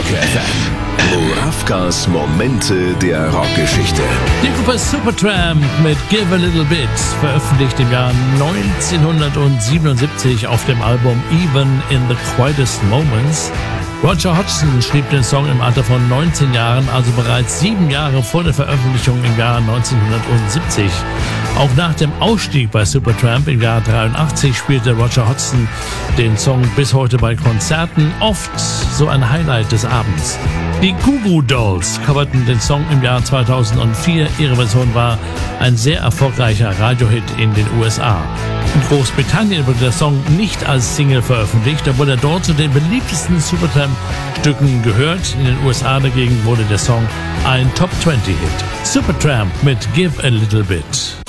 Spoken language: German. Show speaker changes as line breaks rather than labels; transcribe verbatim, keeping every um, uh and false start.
Rock F M. Murawkas Momente der Rockgeschichte.
Die Gruppe Supertramp mit Give a Little Bit, veröffentlicht im Jahr neunzehnhundertsiebenundsiebzig auf dem Album Even in the Quietest Moments. Roger Hodgson schrieb den Song im Alter von neunzehn Jahren, also bereits sieben Jahre vor der Veröffentlichung im Jahr neunzehnhundertsiebzig. Auch nach dem Ausstieg bei Supertramp im Jahr dreiundachtzig spielte Roger Hodgson den Song bis heute bei Konzerten, oft so ein Highlight des Abends. Die Goo Goo Dolls coverten den Song im Jahr zweitausendvier. Ihre Version war ein sehr erfolgreicher Radiohit in den U S A. In Großbritannien wurde der Song nicht als Single veröffentlicht, obwohl er dort zu den beliebtesten Supertramp-Stücken gehört. In den U S A dagegen wurde der Song ein Top zwanzig Hit. Supertramp mit Give a Little Bit.